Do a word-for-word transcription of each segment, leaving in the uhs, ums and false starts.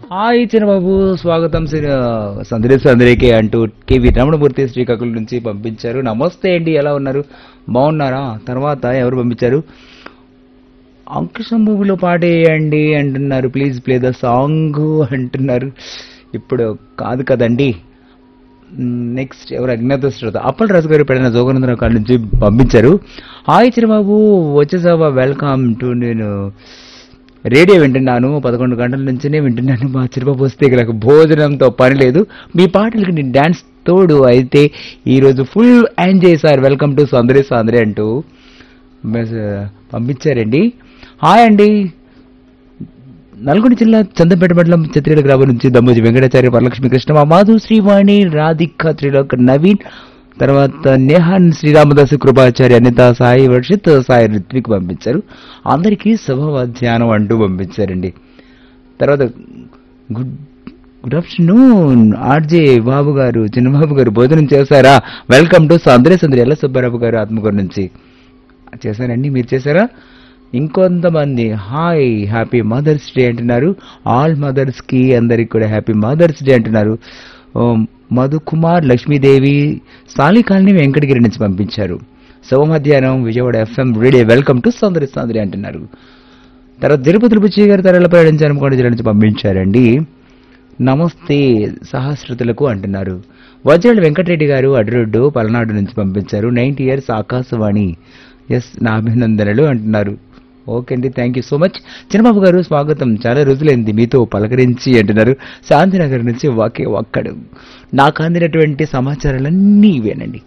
Hi చిన్నబాబు స్వాగతం సందేశ్ అందరికీ అంటూ కేవి రమణమూర్తి శ్రీకాకుళం నుంచి పంపించారు. నమస్తే అండి, ఎలా ఉన్నారు, బాగున్నారా? తర్వాత ఎవరు పంపించారు? అంకుశం మూవీలో పాడేయండి అంటున్నారు. ప్లీజ్ ప్లే ద సాంగ్ అంటున్నారు. ఇప్పుడు కాదు కదండి. నెక్స్ట్ ఎవరు? అజ్ఞాత శ్రోత అప్పల్ రాజు గారు పెడిన జోగనందరావు కాళ్ళ నుంచి పంపించారు. హాయ్ చిన్నబాబు, వచ్చేసావా? Welcome to. నేను రేడియో వింటున్నాను, పదకొండు గంటల నుంచినే వింటున్నాను. మా చిరుబాబు వస్తే నాకు భోజనంతో పని లేదు, మీ పాటలకి నేను డ్యాన్స్ తోడు. అయితే ఈరోజు full enjoy sir, welcome to సందరే సాందరే అంటూ పంపించారండి. హాయ్ అండి, నల్గొండ జిల్లా చందంపేట మండలం చిత్రీల గ్రామం నుంచి దమ్మోజి వెంకటాచార్య, వరలక్ష్మి కృష్ణ, మాధు, శ్రీవాణి, రాధిక, త్రిలోక్, నవీన్, తర్వాత నేహాన్, శ్రీరామదాసు, కృపాచార్య, అనిత, సాయి వర్షిత్, సాయి రిత్విక్ పంపించారు. అందరికీ శుభమధ్యాహ్నం అంటూ పంపించారండి. తర్వాత గుడ్ గుడ్ ఆఫ్టర్నూన్ ఆర్జే బాబు గారు, చిన్నబాబు గారు భోజనం చేశారా? Welcome to సందరే సందరి. ఎల్ల సుబ్బారావు గారు ఆత్మకూరు నుంచి చేశారండి. మీరు చేశారా? ఇంకొంతమంది హాయ్ హ్యాపీ మదర్స్ డే అంటున్నారు. ఆల్ మదర్స్ కి అందరికి కూడా హ్యాపీ మదర్స్ డే అంటున్నారు. మధుకుమార్, లక్ష్మీదేవి, సాలి కాలనీ, వెంకటగిరి నుంచి పంపించారు. శుభ మధ్యాహ్నం Vijayawada FM radio, welcome to సందరి సందరి అంటున్నారు. తర్వాత తిరుపతి బుచ్చి గారు తరలిపై అనుకోండి జిల్లా నుంచి పంపించారండి. నమస్తే సహస్రతులకు అంటున్నారు. వజ్రాల వెంకటరెడ్డి గారు అడ్రోడ్డు పలనాడు నుంచి పంపించారు. నైన్టీ ఇయర్స్ ఆకాశవాణి, ఎస్ నా అభినందనలు అంటున్నారు. ఓకే అండి, థ్యాంక్ యూ సో మచ్. చిన్నబాబు గారు స్వాగతం, చాలా రోజులైంది మీతో పలకరించి అంటున్నారు. శాంతినగర్ నుంచి వాకే ఒక్కడు. నాకు అందినటువంటి సమాచారాలన్నీ ఇవేనండి.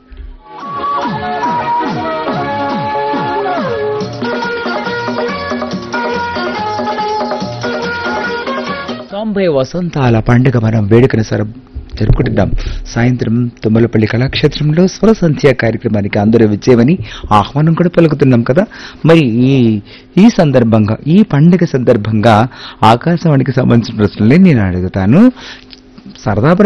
తొంభై వసంతాల పండుగ మనం వేడుకను సర జరుపుకుంటున్నాం. సాయంత్రం తుమ్మలపల్లి కళాక్షేత్రంలో స్వర సంధ్య కార్యక్రమానికి అందరూ వచ్చేవని ఆహ్వానం కూడా పలుకుతున్నాం కదా. మరి ఈ ఈ సందర్భంగా, ఈ పండుగ సందర్భంగా ఆకాశవాణికి సంబంధించిన ప్రశ్నలే నేను అడుగుతాను. సరదా